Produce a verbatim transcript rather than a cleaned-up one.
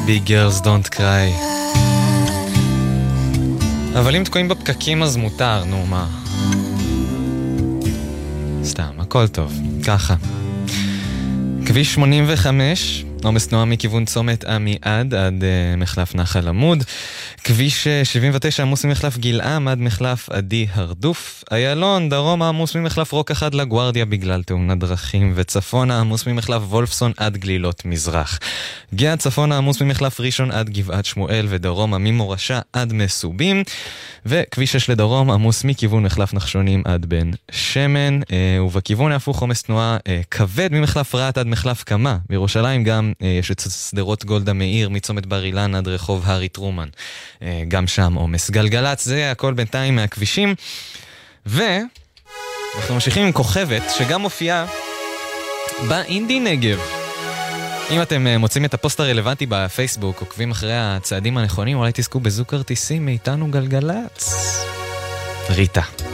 Big Girls Don't Cry. אבל אם תקועים בפקקים אז מותר, נו מה. סתם, הכל טוב, ככה. כביש שמונים וחמש, עומס תנועה מכיוון צומת עמיעד עד uh, מחלף נחל עמוד. כביש uh, שבעים ותשע עמוס ממחלף גלעם עד מחלף עדי הרדוף. איילון, דרום עמוס ממחלף רוק אחד לגוארדיה בגלל תאונת דרכים. וצפונה עמוס ממחלף וולפסון עד גלילות מזרח. גאה צפונה עמוס ממחלף ראשון עד גבעת שמואל ודרומה ממורשה עד מסובים. וכביש שש לדרום עמוס מכיוון מחלף נחשונים עד בן שמן. uh, ובכיוון ההפוך עומס תנועה uh, כבד ממחלף רעת עד מחלף קמה. בירושלים גם יש את סדרות גולדה מאיר מצומת בר אילן עד רחוב הארי טרומן. גם שם עומס. גלגלץ, זה הכל בינתיים מהכבישים. ואנחנו ממשיכים עם כוכבת שגם מופיעה באינדי נגב. אם אתם מוצאים את הפוסט הרלוונטי בפייסבוק, עוקבים אחרי הצעדים הנכונים, אולי תזכו בזוג כרטיסים מאיתנו גלגלץ. ריטה.